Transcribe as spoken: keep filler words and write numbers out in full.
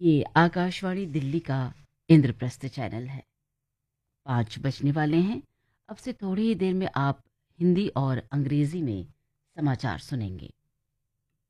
ये आकाशवाणी दिल्ली का इंद्रप्रस्थ चैनल है। पाँच बजने वाले हैं। अब से थोड़ी ही देर में आप हिंदी और अंग्रेजी में समाचार सुनेंगे।